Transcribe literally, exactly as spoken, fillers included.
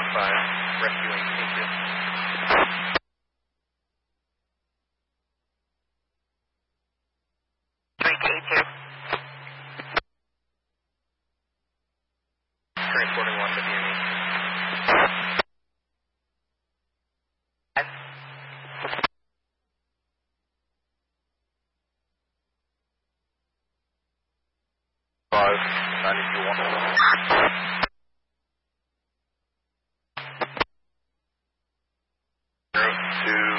five, rescuing, thank you. three K two. Transporting one to D M E. five, ninety-two one. Zero, two,